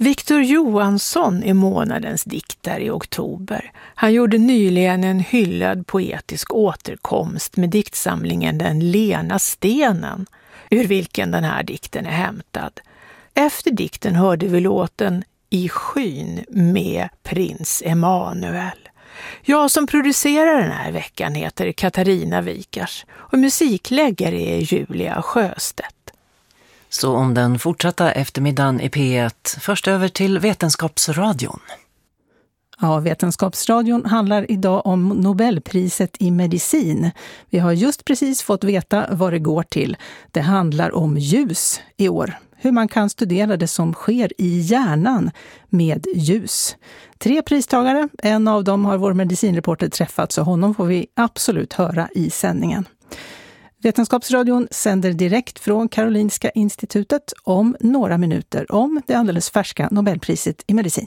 Victor Johansson är månadens diktare i oktober. Han gjorde nyligen en hyllad poetisk återkomst med diktsamlingen Den lena stenen, ur vilken den här dikten är hämtad. Efter dikten hörde vi låten I skyn med prins Emanuel. Jag som producerar den här veckan heter Katarina Wikars och musikläggare är Julia Sjöstedt. Så om den fortsatta eftermiddagen i P1, först över till Vetenskapsradion. Ja, Vetenskapsradion handlar idag om Nobelpriset i medicin. Vi har just precis fått veta vad det går till. Det handlar om ljus i år. Hur man kan studera det som sker i hjärnan med ljus. 3 pristagare, en av dem har vår medicinreporter träffat, så honom får vi absolut höra i sändningen. Vetenskapsradion sänder direkt från Karolinska institutet om några minuter om det alldeles färska Nobelpriset i medicin.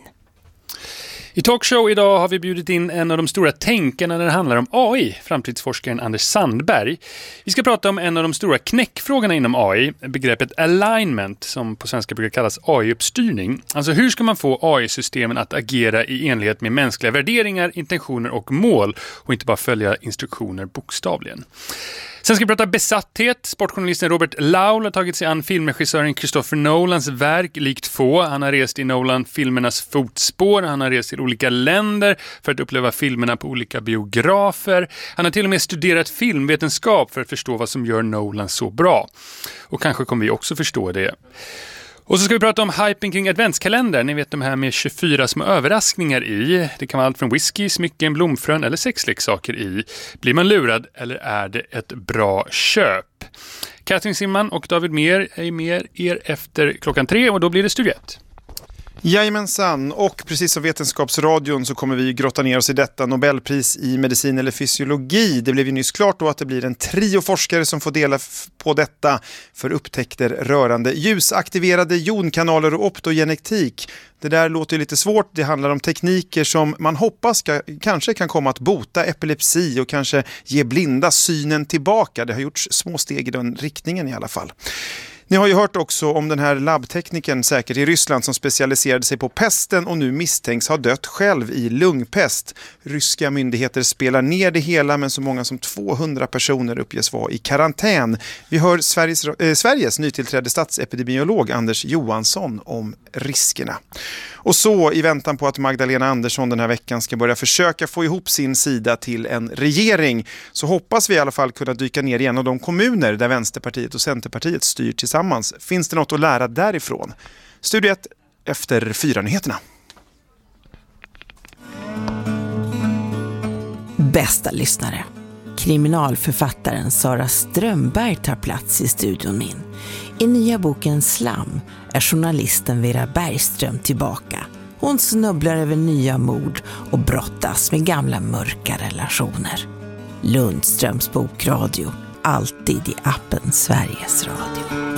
I Talkshow idag har vi bjudit in en av de stora tänkarna när det handlar om AI, framtidsforskaren Anders Sandberg. Vi ska prata om en av de stora knäckfrågorna inom AI, begreppet alignment, som på svenska brukar kallas AI-uppstyrning. Alltså hur ska man få AI-systemen att agera i enlighet med mänskliga värderingar, intentioner och mål och inte bara följa instruktioner bokstavligen. Sen ska vi prata besatthet. Sportjournalisten Robert Laul har tagit sig an filmregissören Christopher Nolans verk likt få. Han har rest i Nolan-filmernas fotspår. Han har rest till olika länder för att uppleva filmerna på olika biografer. Han har till och med studerat filmvetenskap för att förstå vad som gör Nolan så bra. Och kanske kommer vi också förstå det. Och så ska vi prata om hypen kring adventskalender. Ni vet de här med 24 små överraskningar i. Det kan vara allt från whisky, smycken, blomfrön eller sexleksaker i. Blir man lurad eller är det ett bra köp? Katrin Simman och David Mer är med er efter 3:00 och då blir det Studio 1. Jajamensan, och precis som Vetenskapsradion så kommer vi grotta ner oss i detta Nobelpris i medicin eller fysiologi. Det blev ju nyss klart då att det blir en trio forskare som får dela på detta för upptäckter rörande ljusaktiverade jonkanaler och optogenetik. Det där låter ju lite svårt. Det handlar om tekniker som man hoppas kanske kan komma att bota epilepsi och kanske ge blinda synen tillbaka. Det har gjorts små steg i den riktningen i alla fall. Ni har ju hört också om den här labbteknikern säkert i Ryssland som specialiserade sig på pesten och nu misstänks ha dött själv i lungpest. Ryska myndigheter spelar ner det hela, men så många som 200 personer uppges vara i karantän. Vi hör Sveriges nytillträdde statsepidemiolog Anders Johansson om riskerna. Och så i väntan på att Magdalena Andersson den här veckan ska börja försöka få ihop sin sida till en regering, så hoppas vi i alla fall kunna dyka ner i en av de kommuner där Vänsterpartiet och Centerpartiet styr tillsammans. Finns det något att lära därifrån? Studio 1 efter 4-nyheterna. Bästa lyssnare. Kriminalförfattaren Sara Strömberg tar plats i studion min. I nya boken Slam är journalisten Vera Bergström tillbaka. Hon snubblar över nya mord och brottas med gamla mörka relationer. Lundströms bokradio, alltid i appen Sveriges Radio.